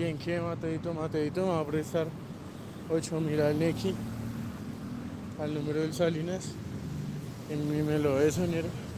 Bien, ¿qué? Mateito, me va a prestar 8.000 al Nequi, al número del Salinas, en mi me lo de sonero.